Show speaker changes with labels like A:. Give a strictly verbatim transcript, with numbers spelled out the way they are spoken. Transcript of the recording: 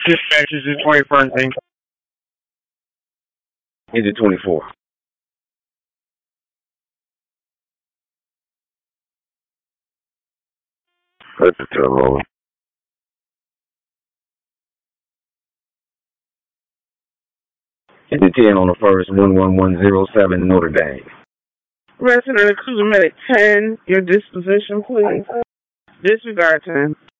A: Dispatch is the twenty-first thing.
B: Is it twenty-four? That's the turn. Is it ten on the first, one one one zero seven Notre Dame?
A: Resident of Cruiser Medic ten, your disposition, please. Disregard ten.